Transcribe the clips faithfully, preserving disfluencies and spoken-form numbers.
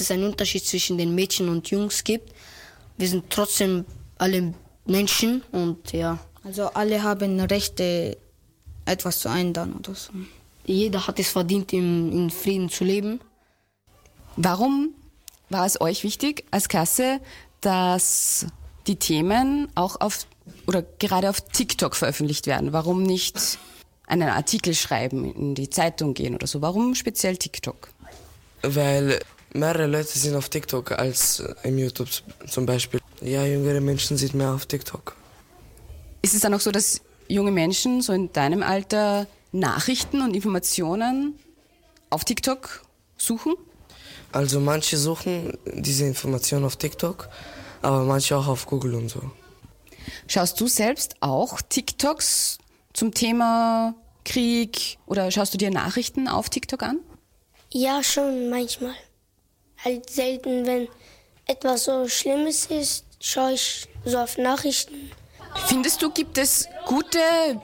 es einen Unterschied zwischen den Mädchen und Jungs gibt. Wir sind trotzdem alle Menschen und ja. Also alle haben Rechte, etwas zu ändern oder so. Jeder hat es verdient, in, in Frieden zu leben. Warum war es euch wichtig als Klasse, dass die Themen auch auf oder gerade auf TikTok veröffentlicht werden? Warum nicht einen Artikel schreiben, in die Zeitung gehen oder so? Warum speziell TikTok? Weil mehrere Leute sind auf TikTok als im YouTube zum Beispiel. Ja, jüngere Menschen sind mehr auf TikTok. Ist es dann auch so, dass junge Menschen so in deinem Alter Nachrichten und Informationen auf TikTok suchen? Also manche suchen diese Informationen auf TikTok, aber manche auch auf Google und so. Schaust du selbst auch TikToks zum Thema Krieg oder schaust du dir Nachrichten auf TikTok an? Ja, schon manchmal. Halt selten, wenn etwas so Schlimmes ist, schaue ich so auf Nachrichten. Findest du, gibt es gute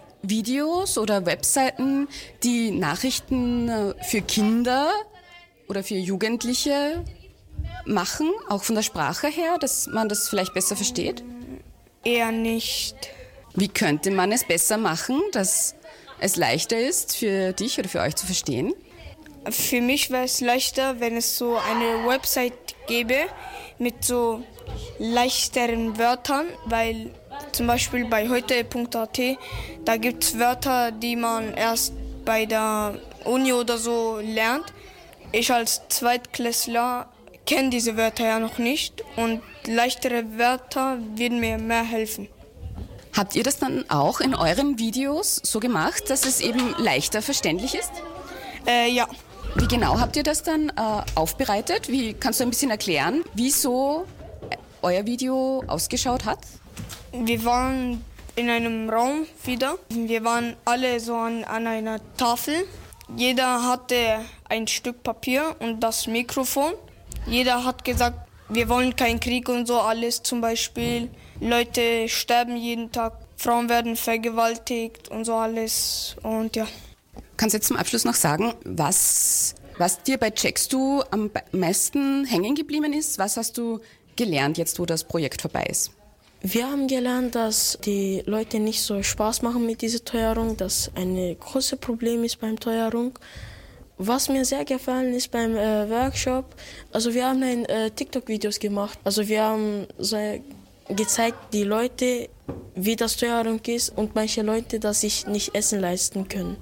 Videos oder Webseiten, die Nachrichten für Kinder oder für Jugendliche machen, auch von der Sprache her, dass man das vielleicht besser versteht? Eher nicht. Wie könnte man es besser machen, dass es leichter ist für dich oder für euch zu verstehen? Für mich wäre es leichter, wenn es so eine Website gäbe mit so leichteren Wörtern, weil zum Beispiel bei heute punkt a t, da gibt es Wörter, die man erst bei der Uni oder so lernt. Ich als Zweitklässler kenne diese Wörter ja noch nicht und leichtere Wörter würden mir mehr helfen. Habt ihr das dann auch in euren Videos so gemacht, dass es eben leichter verständlich ist? Äh, ja. Wie genau habt ihr das dann äh, aufbereitet? Wie kannst du ein bisschen erklären, wie so euer Video ausgeschaut hat? Wir waren in einem Raum wieder. Wir waren alle so an, an einer Tafel. Jeder hatte ein Stück Papier und das Mikrofon. Jeder hat gesagt, wir wollen keinen Krieg und so alles. Zum Beispiel, Leute sterben jeden Tag, Frauen werden vergewaltigt und so alles. Und ja. Kannst du jetzt zum Abschluss noch sagen, was, was dir bei Checkst Du am meisten hängen geblieben ist? Was hast du gelernt jetzt, wo das Projekt vorbei ist? Wir haben gelernt, dass die Leute nicht so Spaß machen mit dieser Teuerung, dass ein großes Problem ist beim Teuerung. Was mir sehr gefallen ist beim äh, Workshop, also wir haben ein äh, TikTok-Videos gemacht. Also wir haben so gezeigt, die Leute, wie das Teuerung ist und manche Leute, dass sich nicht Essen leisten können.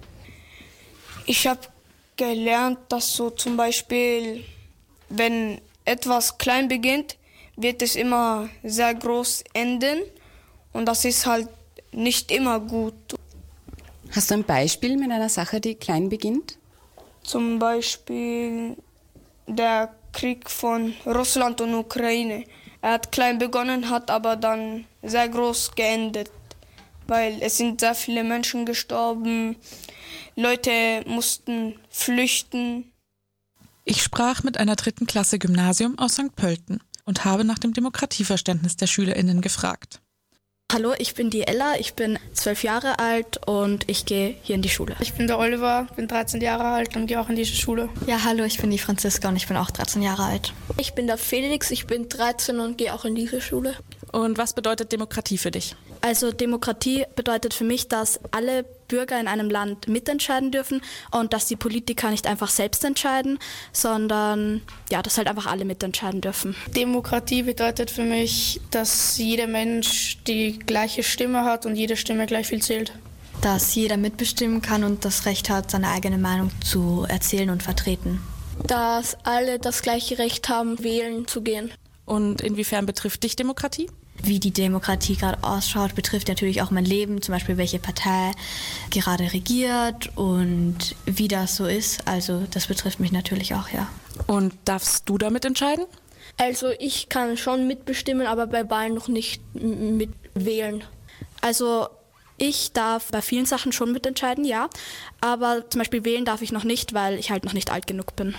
Ich habe gelernt, dass so zum Beispiel, wenn etwas klein beginnt, wird es immer sehr groß enden und das ist halt nicht immer gut. Hast du ein Beispiel mit einer Sache, die klein beginnt? Zum Beispiel der Krieg von Russland und Ukraine. Er hat klein begonnen, hat aber dann sehr groß geendet, weil es sind sehr viele Menschen gestorben, Leute mussten flüchten. Ich sprach mit einer dritten Klasse Gymnasium aus Sankt Pölten und habe nach dem Demokratieverständnis der SchülerInnen gefragt. Hallo, ich bin die Ella, ich bin zwölf Jahre alt und ich gehe hier in die Schule. Ich bin der Oliver, bin dreizehn Jahre alt und gehe auch in diese Schule. Ja, hallo, ich bin die Franziska und ich bin auch dreizehn Jahre alt. Ich bin der Felix, ich bin dreizehn und gehe auch in diese Schule. Und was bedeutet Demokratie für dich? Also Demokratie bedeutet für mich, dass alle Bürger in einem Land mitentscheiden dürfen und dass die Politiker nicht einfach selbst entscheiden, sondern ja, dass halt einfach alle mitentscheiden dürfen. Demokratie bedeutet für mich, dass jeder Mensch die gleiche Stimme hat und jede Stimme gleich viel zählt. Dass jeder mitbestimmen kann und das Recht hat, seine eigene Meinung zu erzählen und vertreten. Dass alle das gleiche Recht haben, wählen zu gehen. Und inwiefern betrifft dich Demokratie? Wie die Demokratie gerade ausschaut, betrifft natürlich auch mein Leben, zum Beispiel welche Partei gerade regiert und wie das so ist. Also das betrifft mich natürlich auch, ja. Und darfst du damit entscheiden? Also ich kann schon mitbestimmen, aber bei Wahlen noch nicht mitwählen. Also ich darf bei vielen Sachen schon mitentscheiden, ja. Aber zum Beispiel wählen darf ich noch nicht, weil ich halt noch nicht alt genug bin.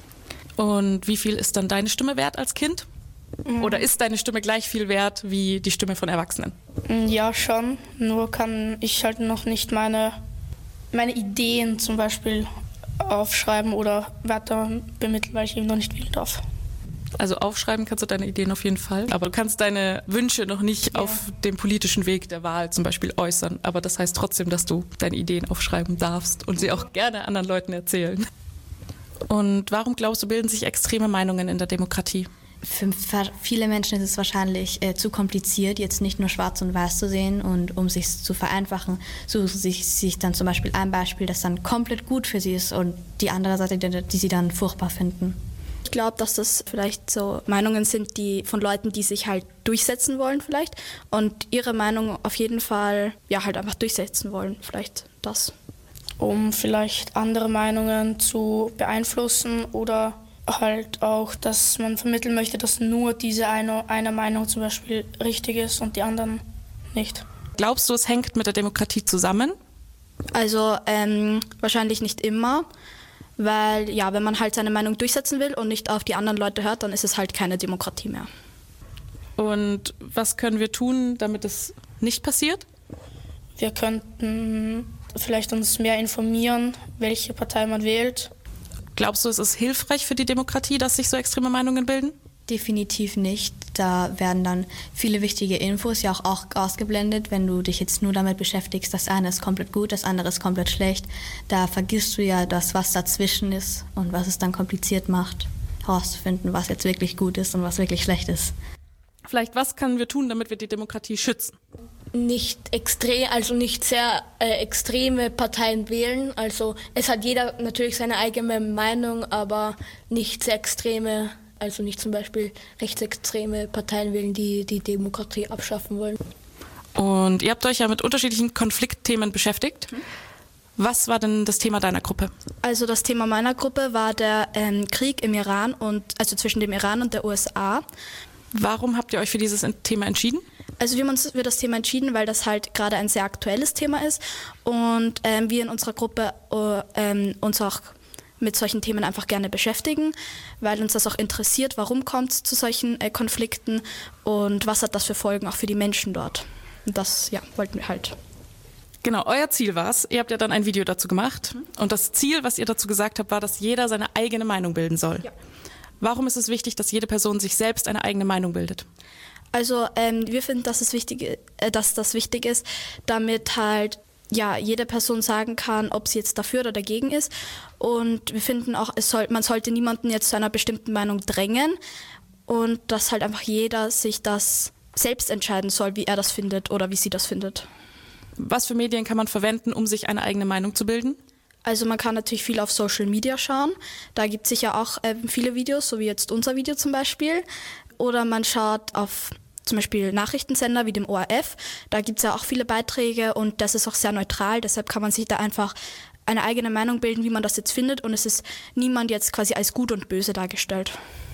Und wie viel ist dann deine Stimme wert als Kind? Oder ist deine Stimme gleich viel wert wie die Stimme von Erwachsenen? Ja, schon. Nur kann ich halt noch nicht meine, meine Ideen zum Beispiel aufschreiben oder Wörter bemitteln, weil ich eben noch nicht wählen darf. Also aufschreiben kannst du deine Ideen auf jeden Fall, aber du kannst deine Wünsche noch nicht ja. auf dem politischen Weg der Wahl zum Beispiel äußern. Aber das heißt trotzdem, dass du deine Ideen aufschreiben darfst und sie auch gerne anderen Leuten erzählen. Und warum glaubst du, bilden sich extreme Meinungen in der Demokratie? Für viele Menschen ist es wahrscheinlich äh, zu kompliziert, jetzt nicht nur schwarz und weiß zu sehen, und um sich zu vereinfachen, suchen sie sich, sich dann zum Beispiel ein Beispiel, das dann komplett gut für sie ist, und die andere Seite, die, die sie dann furchtbar finden. Ich glaube, dass das vielleicht so Meinungen sind, die von Leuten, die sich halt durchsetzen wollen vielleicht und ihre Meinung auf jeden Fall ja halt einfach durchsetzen wollen, vielleicht das. Um vielleicht andere Meinungen zu beeinflussen oder halt auch, dass man vermitteln möchte, dass nur diese eine, eine Meinung zum Beispiel richtig ist und die anderen nicht. Glaubst du, es hängt mit der Demokratie zusammen? Also ähm, wahrscheinlich nicht immer, weil ja, wenn man halt seine Meinung durchsetzen will und nicht auf die anderen Leute hört, dann ist es halt keine Demokratie mehr. Und was können wir tun, damit es nicht passiert? Wir könnten vielleicht uns mehr informieren, welche Partei man wählt. Glaubst du, es ist hilfreich für die Demokratie, dass sich so extreme Meinungen bilden? Definitiv nicht. Da werden dann viele wichtige Infos ja auch, auch ausgeblendet. Wenn du dich jetzt nur damit beschäftigst, das eine ist komplett gut, das andere ist komplett schlecht, da vergisst du ja das, was dazwischen ist und was es dann kompliziert macht, herauszufinden, was jetzt wirklich gut ist und was wirklich schlecht ist. Vielleicht, was können wir tun, damit wir die Demokratie schützen? Nicht extrem, also nicht sehr äh, extreme Parteien wählen. Also es hat jeder natürlich seine eigene Meinung, aber nicht sehr extreme, also nicht zum Beispiel rechtsextreme Parteien wählen, die die Demokratie abschaffen wollen. Und ihr habt euch ja mit unterschiedlichen Konfliktthemen beschäftigt. Was war denn das Thema deiner Gruppe? Also das Thema meiner Gruppe war der ähm, Krieg im Iran, und also zwischen dem Iran und der U S A. Warum habt ihr euch für dieses Thema entschieden? Also wir haben uns für das Thema entschieden, weil das halt gerade ein sehr aktuelles Thema ist und ähm, wir in unserer Gruppe uh, ähm, uns auch mit solchen Themen einfach gerne beschäftigen, weil uns das auch interessiert, warum kommt es zu solchen äh, Konflikten und was hat das für Folgen auch für die Menschen dort. Und das ja, wollten wir halt. Genau, euer Ziel war es. Ihr habt ja dann ein Video dazu gemacht. Und das Ziel, was ihr dazu gesagt habt, war, dass jeder seine eigene Meinung bilden soll. Ja. Warum ist es wichtig, dass jede Person sich selbst eine eigene Meinung bildet? Also ähm, wir finden, dass es wichtig, äh, dass das wichtig ist, damit halt ja jede Person sagen kann, ob sie jetzt dafür oder dagegen ist. Und wir finden auch, es soll, man sollte niemanden jetzt zu einer bestimmten Meinung drängen und dass halt einfach jeder sich das selbst entscheiden soll, wie er das findet oder wie sie das findet. Was für Medien kann man verwenden, um sich eine eigene Meinung zu bilden? Also man kann natürlich viel auf Social Media schauen. Da gibt es sicher auch äh, viele Videos, so wie jetzt unser Video zum Beispiel. Oder man schaut auf zum Beispiel Nachrichtensender wie dem O R F. Da gibt es ja auch viele Beiträge und das ist auch sehr neutral. Deshalb kann man sich da einfach eine eigene Meinung bilden, wie man das jetzt findet. Und es ist niemand jetzt quasi als gut und böse dargestellt.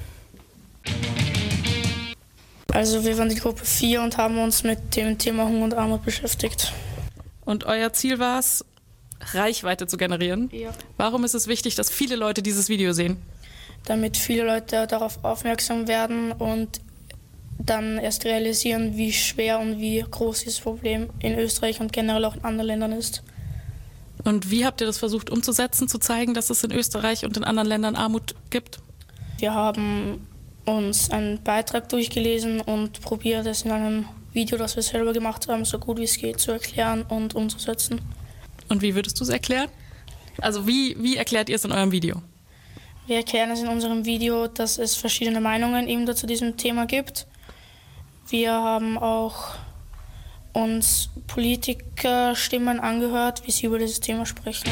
Also wir waren die Gruppe vier und haben uns mit dem Thema Hunger und Armut beschäftigt. Und euer Ziel war es, Reichweite zu generieren. Ja. Warum ist es wichtig, dass viele Leute dieses Video sehen? Damit viele Leute darauf aufmerksam werden und dann erst realisieren, wie schwer und wie groß dieses Problem in Österreich und generell auch in anderen Ländern ist. Und wie habt ihr das versucht umzusetzen, zu zeigen, dass es in Österreich und in anderen Ländern Armut gibt? Wir haben uns einen Beitrag durchgelesen und probiert es in einem Video, das wir selber gemacht haben, so gut wie es geht zu erklären und umzusetzen. Und wie würdest du es erklären? Also wie, wie erklärt ihr es in eurem Video? Wir erklären es in unserem Video, dass es verschiedene Meinungen eben zu diesem Thema gibt. Wir haben auch uns Politikerstimmen angehört, wie sie über dieses Thema sprechen.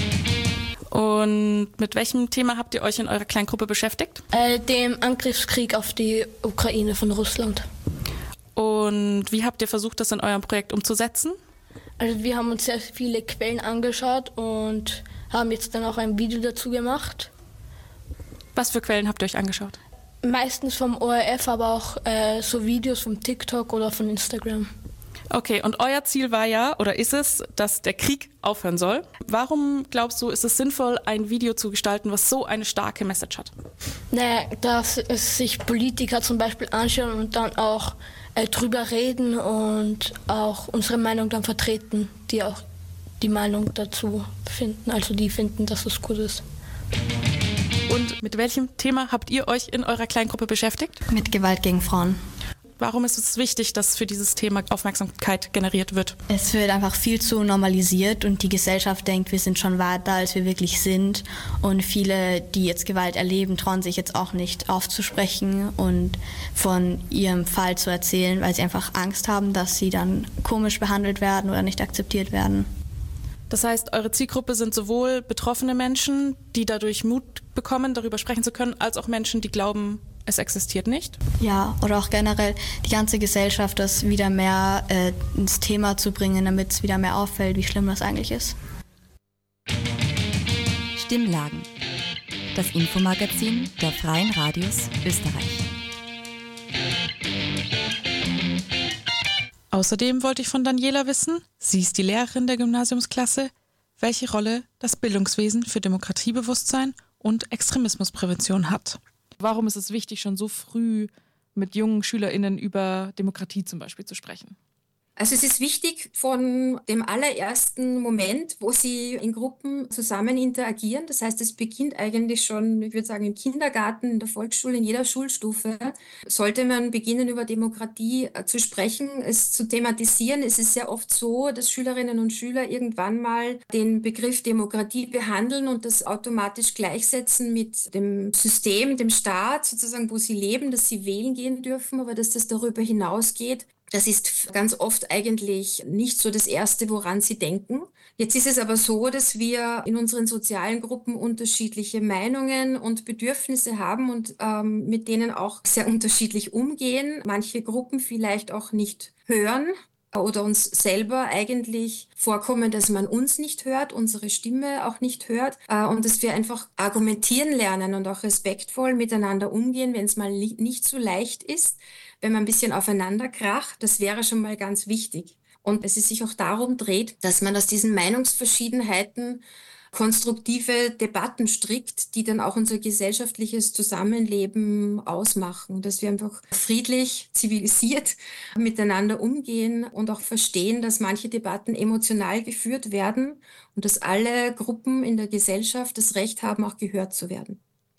Und mit welchem Thema habt ihr euch in eurer Kleingruppe beschäftigt? Äh, dem Angriffskrieg auf die Ukraine von Russland. Und wie habt ihr versucht, das in eurem Projekt umzusetzen? Also wir haben uns sehr viele Quellen angeschaut und haben jetzt dann auch ein Video dazu gemacht. Was für Quellen habt ihr euch angeschaut? Meistens vom O R F, aber auch äh, so Videos vom TikTok oder von Instagram. Okay, und euer Ziel war ja, oder ist es, dass der Krieg aufhören soll. Warum glaubst du, ist es sinnvoll, ein Video zu gestalten, was so eine starke Message hat? Naja, dass es sich Politiker zum Beispiel anschauen und dann auch äh, drüber reden und auch unsere Meinung dann vertreten, die auch die Meinung dazu finden, also die finden, dass es gut ist. Und mit welchem Thema habt ihr euch in eurer Kleingruppe beschäftigt? Mit Gewalt gegen Frauen. Warum ist es wichtig, dass für dieses Thema Aufmerksamkeit generiert wird? Es wird einfach viel zu normalisiert und die Gesellschaft denkt, wir sind schon weiter, als wir wirklich sind. Und viele, die jetzt Gewalt erleben, trauen sich jetzt auch nicht aufzusprechen und von ihrem Fall zu erzählen, weil sie einfach Angst haben, dass sie dann komisch behandelt werden oder nicht akzeptiert werden. Das heißt, eure Zielgruppe sind sowohl betroffene Menschen, die dadurch Mut bekommen, darüber sprechen zu können, als auch Menschen, die glauben, es existiert nicht? Ja, oder auch generell die ganze Gesellschaft, das wieder mehr äh, ins Thema zu bringen, damit es wieder mehr auffällt, wie schlimm das eigentlich ist. Stimmlagen. Das Infomagazin der Freien Radios Österreich. Außerdem wollte ich von Daniela wissen, sie ist die Lehrerin der Gymnasiumsklasse, welche Rolle das Bildungswesen für Demokratiebewusstsein und Extremismusprävention hat. Warum ist es wichtig, schon so früh mit jungen SchülerInnen über Demokratie zum Beispiel zu sprechen? Also es ist wichtig von dem allerersten Moment, wo sie in Gruppen zusammen interagieren. Das heißt, es beginnt eigentlich schon, ich würde sagen, im Kindergarten, in der Volksschule, in jeder Schulstufe. Sollte man beginnen, über Demokratie zu sprechen, es zu thematisieren. Es ist sehr oft so, dass Schülerinnen und Schüler irgendwann mal den Begriff Demokratie behandeln und das automatisch gleichsetzen mit dem System, dem Staat, sozusagen, wo sie leben, dass sie wählen gehen dürfen, aber dass das darüber hinausgeht. Das ist ganz oft eigentlich nicht so das Erste, woran sie denken. Jetzt ist es aber so, dass wir in unseren sozialen Gruppen unterschiedliche Meinungen und Bedürfnisse haben und ähm, mit denen auch sehr unterschiedlich umgehen. Manche Gruppen vielleicht auch nicht hören oder uns selber eigentlich vorkommen, dass man uns nicht hört, unsere Stimme auch nicht hört äh, und dass wir einfach argumentieren lernen und auch respektvoll miteinander umgehen, wenn es mal li- nicht so leicht ist, wenn man ein bisschen aufeinander kracht. Das wäre schon mal ganz wichtig. Und es sich auch darum dreht, dass man aus diesen Meinungsverschiedenheiten konstruktive Debatten strickt, die dann auch unser gesellschaftliches Zusammenleben ausmachen, dass wir einfach friedlich, zivilisiert miteinander umgehen und auch verstehen, dass manche Debatten emotional geführt werden und dass alle Gruppen in der Gesellschaft das Recht haben, auch gehört zu werden.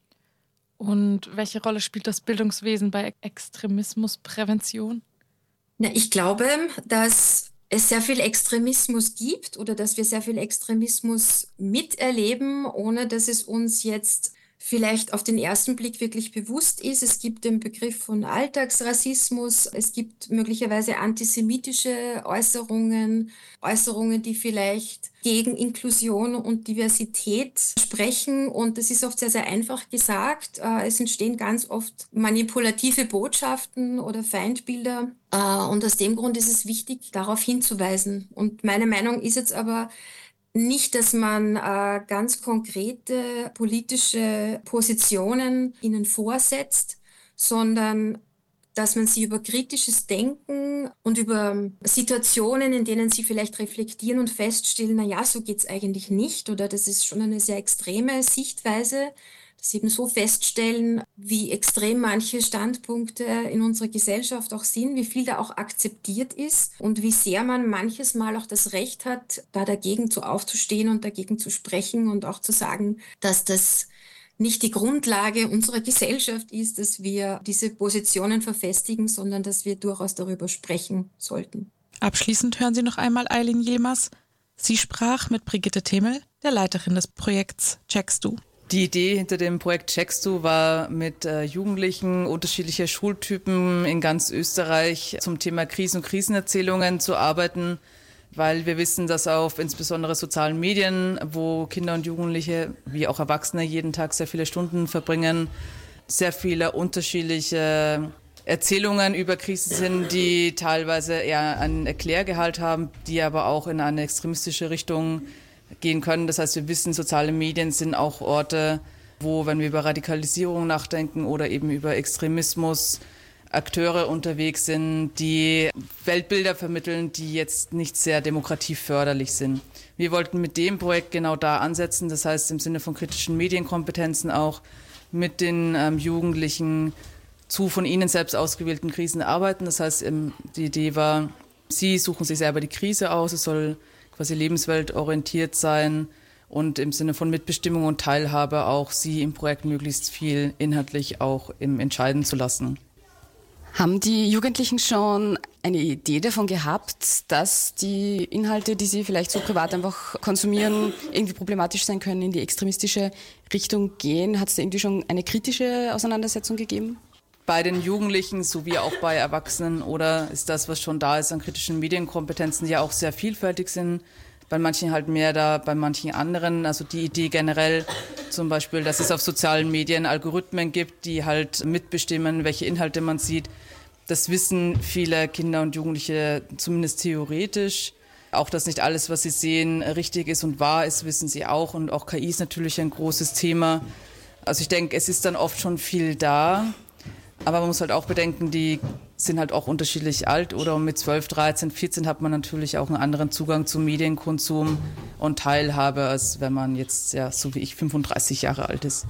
Und welche Rolle spielt das Bildungswesen bei Extremismusprävention? Na, ich glaube, dass es sehr viel Extremismus gibt oder dass wir sehr viel Extremismus miterleben, ohne dass es uns jetzt vielleicht auf den ersten Blick wirklich bewusst ist. Es gibt den Begriff von Alltagsrassismus, es gibt möglicherweise antisemitische Äußerungen, Äußerungen, die vielleicht gegen Inklusion und Diversität sprechen. Und das ist oft sehr, sehr einfach gesagt. Es entstehen ganz oft manipulative Botschaften oder Feindbilder. Und aus dem Grund ist es wichtig, darauf hinzuweisen. Und meine Meinung ist jetzt aber, nicht, dass man äh, ganz konkrete politische Positionen ihnen vorsetzt, sondern dass man sie über kritisches Denken und über Situationen, in denen sie vielleicht reflektieren und feststellen, na ja, so geht's eigentlich nicht oder das ist schon eine sehr extreme Sichtweise, dass sie eben so feststellen, wie extrem manche Standpunkte in unserer Gesellschaft auch sind, wie viel da auch akzeptiert ist und wie sehr man manches Mal auch das Recht hat, da dagegen zu aufzustehen und dagegen zu sprechen und auch zu sagen, dass das nicht die Grundlage unserer Gesellschaft ist, dass wir diese Positionen verfestigen, sondern dass wir durchaus darüber sprechen sollten. Abschließend hören Sie noch einmal Aylin Yilmaz. Sie sprach mit Brigitte Themel, der Leiterin des Projekts Checkst du. Die Idee hinter dem Projekt Checkst du war, mit äh, Jugendlichen unterschiedlicher Schultypen in ganz Österreich zum Thema Krisen und Krisenerzählungen zu arbeiten, weil wir wissen, dass auf insbesondere sozialen Medien, wo Kinder und Jugendliche wie auch Erwachsene jeden Tag sehr viele Stunden verbringen, sehr viele unterschiedliche Erzählungen über Krisen sind, die teilweise eher einen Erklärgehalt haben, die aber auch in eine extremistische Richtung gehen können. Das heißt, wir wissen, soziale Medien sind auch Orte, wo, wenn wir über Radikalisierung nachdenken oder eben über Extremismus, Akteure unterwegs sind, die Weltbilder vermitteln, die jetzt nicht sehr demokratieförderlich sind. Wir wollten mit dem Projekt genau da ansetzen, das heißt im Sinne von kritischen Medienkompetenzen auch mit den ähm, Jugendlichen zu von ihnen selbst ausgewählten Krisen arbeiten. Das heißt, ähm, die Idee war, sie suchen sich selber die Krise aus, es soll quasi lebensweltorientiert sein und im Sinne von Mitbestimmung und Teilhabe auch sie im Projekt möglichst viel inhaltlich auch im entscheiden zu lassen. Haben die Jugendlichen schon eine Idee davon gehabt, dass die Inhalte, die sie vielleicht so privat einfach konsumieren, irgendwie problematisch sein können, in die extremistische Richtung gehen? Hat es da irgendwie schon eine kritische Auseinandersetzung gegeben? Bei den Jugendlichen sowie auch bei Erwachsenen oder ist das, was schon da ist an kritischen Medienkompetenzen, die ja auch sehr vielfältig sind, bei manchen halt mehr da, bei manchen anderen. Also die Idee generell zum Beispiel, dass es auf sozialen Medien Algorithmen gibt, die halt mitbestimmen, welche Inhalte man sieht. Das wissen viele Kinder und Jugendliche zumindest theoretisch. Auch, dass nicht alles, was sie sehen, richtig ist und wahr ist, wissen sie auch. Und auch K I ist natürlich ein großes Thema. Also ich denke, es ist dann oft schon viel da. Aber man muss halt auch bedenken, die sind halt auch unterschiedlich alt oder mit zwölf, dreizehn, vierzehn hat man natürlich auch einen anderen Zugang zum Medienkonsum und Teilhabe, als wenn man jetzt, ja, so wie ich, fünfunddreißig Jahre alt ist.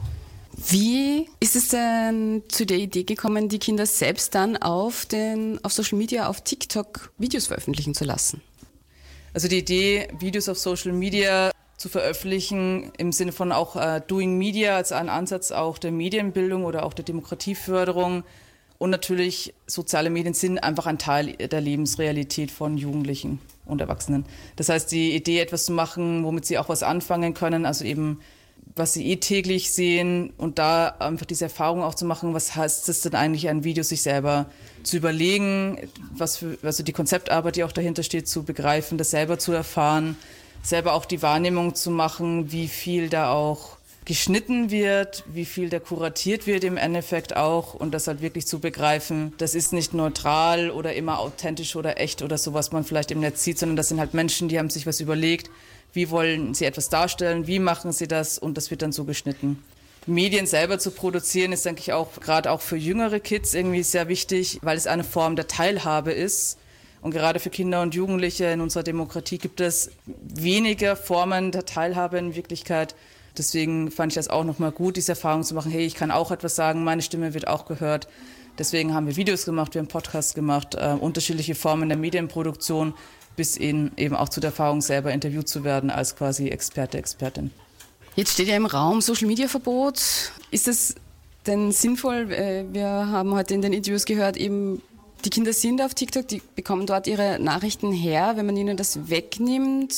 Wie ist es denn zu der Idee gekommen, die Kinder selbst dann auf, den, auf Social Media, auf TikTok Videos veröffentlichen zu lassen? Also die Idee, Videos auf Social Media zu veröffentlichen, im Sinne von auch äh, Doing Media als ein Ansatz auch der Medienbildung oder auch der Demokratieförderung. Und natürlich, soziale Medien sind einfach ein Teil der Lebensrealität von Jugendlichen und Erwachsenen. Das heißt, die Idee, etwas zu machen, womit sie auch was anfangen können, also eben, was sie eh täglich sehen und da einfach diese Erfahrung auch zu machen, was heißt es denn eigentlich, ein Video sich selber zu überlegen, was für, also die Konzeptarbeit, die auch dahinter steht, zu begreifen, das selber zu erfahren, selber auch die Wahrnehmung zu machen, wie viel da auch geschnitten wird, wie viel da kuratiert wird im Endeffekt auch und das halt wirklich zu begreifen, das ist nicht neutral oder immer authentisch oder echt oder so, was man vielleicht im Netz sieht, sondern das sind halt Menschen, die haben sich was überlegt, wie wollen sie etwas darstellen, wie machen sie das und das wird dann so geschnitten. Medien selber zu produzieren ist, denke ich, auch gerade auch für jüngere Kids irgendwie sehr wichtig, weil es eine Form der Teilhabe ist. Und gerade für Kinder und Jugendliche in unserer Demokratie gibt es weniger Formen der Teilhabe in Wirklichkeit. Deswegen fand ich das auch nochmal gut, diese Erfahrung zu machen, hey, ich kann auch etwas sagen, meine Stimme wird auch gehört. Deswegen haben wir Videos gemacht, wir haben Podcasts gemacht, äh, unterschiedliche Formen der Medienproduktion, bis in, eben auch zu der Erfahrung, selber interviewt zu werden als quasi Experte, Expertin. Jetzt steht ja im Raum Social-Media-Verbot. Ist es denn sinnvoll, wir haben heute in den Interviews gehört, eben die Kinder sind auf TikTok, die bekommen dort ihre Nachrichten her, wenn man ihnen das wegnimmt.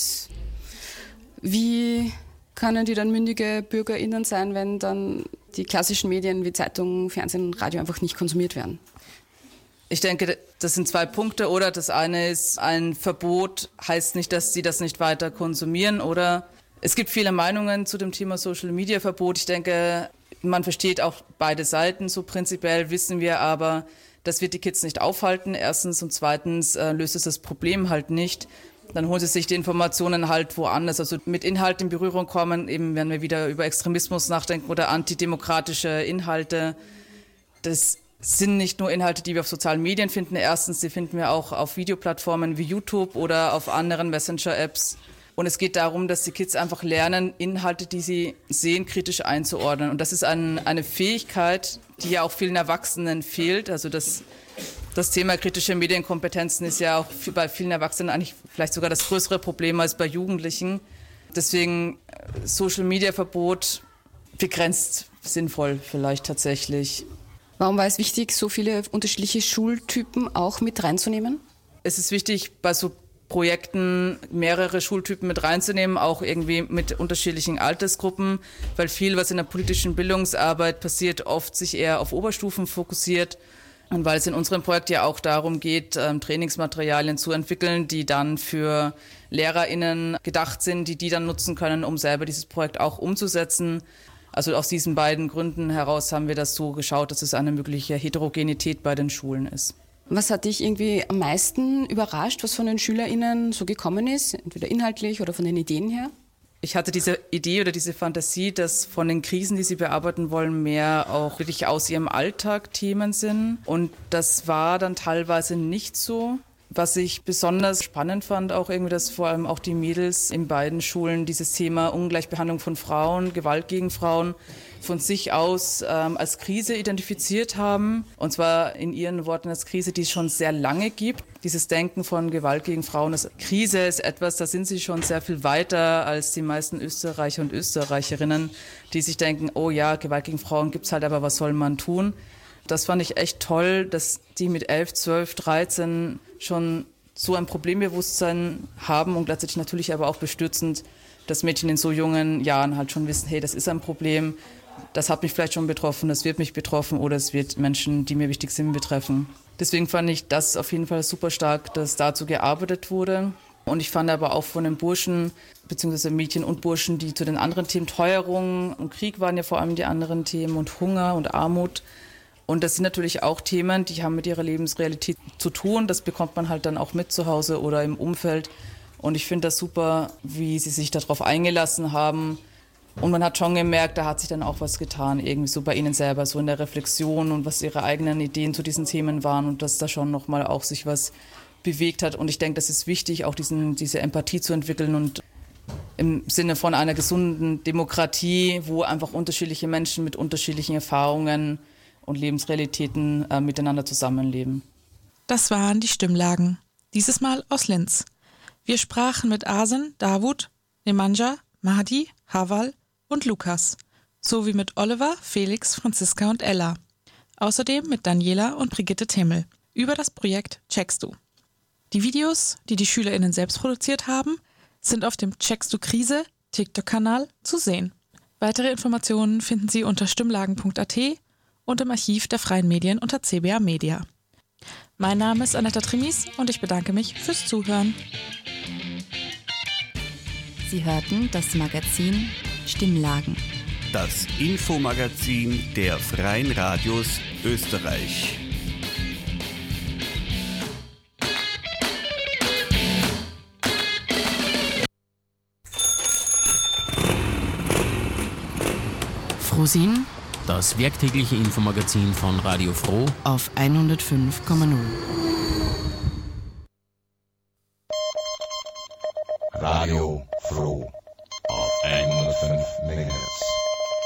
Wie können die dann mündige BürgerInnen sein, wenn dann die klassischen Medien wie Zeitungen, Fernsehen, Radio einfach nicht konsumiert werden? Ich denke, das sind zwei Punkte. Oder das eine ist, ein Verbot heißt nicht, dass sie das nicht weiter konsumieren. Oder es gibt viele Meinungen zu dem Thema Social-Media-Verbot. Ich denke, man versteht auch beide Seiten. So prinzipiell wissen wir aber, das wird die Kids nicht aufhalten, erstens. Und zweitens äh, löst es das Problem halt nicht. Dann holen sie sich die Informationen halt woanders. Also mit Inhalten in Berührung kommen, eben wenn wir wieder über Extremismus nachdenken oder antidemokratische Inhalte. Das sind nicht nur Inhalte, die wir auf sozialen Medien finden. Erstens, die finden wir auch auf Videoplattformen wie YouTube oder auf anderen Messenger-Apps. Und es geht darum, dass die Kids einfach lernen, Inhalte, die sie sehen, kritisch einzuordnen. Und das ist ein, eine Fähigkeit, die ja auch vielen Erwachsenen fehlt. Also das, das Thema kritische Medienkompetenzen ist ja auch bei vielen Erwachsenen eigentlich vielleicht sogar das größere Problem als bei Jugendlichen. Deswegen Social-Media-Verbot begrenzt sinnvoll vielleicht tatsächlich. Warum war es wichtig, so viele unterschiedliche Schultypen auch mit reinzunehmen? Es ist wichtig, bei so Projekten mehrere Schultypen mit reinzunehmen, auch irgendwie mit unterschiedlichen Altersgruppen, weil viel, was in der politischen Bildungsarbeit passiert, oft sich eher auf Oberstufen fokussiert und weil es in unserem Projekt ja auch darum geht, Trainingsmaterialien zu entwickeln, die dann für LehrerInnen gedacht sind, die die dann nutzen können, um selber dieses Projekt auch umzusetzen. Also aus diesen beiden Gründen heraus haben wir das so geschaut, dass es eine mögliche Heterogenität bei den Schulen ist. Was hat dich irgendwie am meisten überrascht, was von den SchülerInnen so gekommen ist, entweder inhaltlich oder von den Ideen her? Ich hatte diese Idee oder diese Fantasie, dass von den Krisen, die sie bearbeiten wollen, mehr auch wirklich aus ihrem Alltag Themen sind. Und das war dann teilweise nicht so. Was ich besonders spannend fand, auch irgendwie, dass vor allem auch die Mädels in beiden Schulen dieses Thema Ungleichbehandlung von Frauen, Gewalt gegen Frauen von sich aus ähm, als Krise identifiziert haben. Und zwar in ihren Worten als Krise, die es schon sehr lange gibt. Dieses Denken von Gewalt gegen Frauen, das Krise ist etwas, da sind sie schon sehr viel weiter als die meisten Österreicher und Österreicherinnen, die sich denken, oh ja, Gewalt gegen Frauen gibt's halt, aber was soll man tun? Das fand ich echt toll, dass die mit elf, zwölf, dreizehn schon so ein Problembewusstsein haben und gleichzeitig natürlich aber auch bestürzend, dass Mädchen in so jungen Jahren halt schon wissen, hey, das ist ein Problem, das hat mich vielleicht schon betroffen, das wird mich betroffen oder es wird Menschen, die mir wichtig sind, betreffen. Deswegen fand ich das auf jeden Fall super stark, dass dazu gearbeitet wurde. Und ich fand aber auch von den Burschen, beziehungsweise Mädchen und Burschen, die zu den anderen Themen, Teuerung und Krieg waren ja vor allem die anderen Themen und Hunger und Armut. Und das sind natürlich auch Themen, die haben mit ihrer Lebensrealität zu tun. Das bekommt man halt dann auch mit zu Hause oder im Umfeld. Und ich finde das super, wie sie sich darauf eingelassen haben. Und man hat schon gemerkt, da hat sich dann auch was getan, irgendwie so bei ihnen selber, so in der Reflexion und was ihre eigenen Ideen zu diesen Themen waren und dass da schon nochmal auch sich was bewegt hat. Und ich denke, das ist wichtig, auch diesen, diese Empathie zu entwickeln und im Sinne von einer gesunden Demokratie, wo einfach unterschiedliche Menschen mit unterschiedlichen Erfahrungen und Lebensrealitäten äh, miteinander zusammenleben. Das waren die Stimmlagen, dieses Mal aus Linz. Wir sprachen mit Asen, Davut, Nemanja, Mahdi, Haval und Lukas, sowie mit Oliver, Felix, Franziska und Ella. Außerdem mit Daniela und Brigitte Timmel über das Projekt Checkst du. Die Videos, die die SchülerInnen selbst produziert haben, sind auf dem Checkst du Krise TikTok-Kanal zu sehen. Weitere Informationen finden Sie unter stimmlagen punkt a t und im Archiv der Freien Medien unter C B A Media. Mein Name ist Anetta Trimis und ich bedanke mich fürs Zuhören. Sie hörten das Magazin Stimmlagen. Das Infomagazin der Freien Radios Österreich. Frohsinn, das werktägliche Infomagazin von Radio Froh auf hundertfünf Komma null. Radio Froh auf hundertfünf Megahertz.